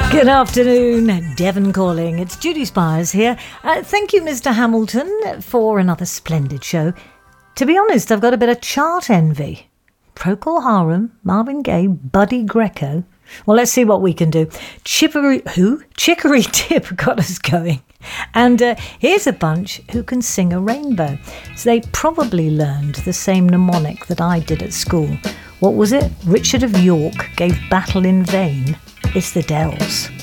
Good afternoon, Devon calling. It's Judy Spires here. Thank you, Mr. Hamilton, for another splendid show. To be honest, I've got a bit of chart envy. Procol Harum, Marvin Gaye, Buddy Greco. Well, let's see what we can do. Chicory Tip got us going. And here's a bunch who can sing a rainbow. So they probably learned the same mnemonic that I did at school. What was it? Richard of York gave battle in vain. It's the Dells.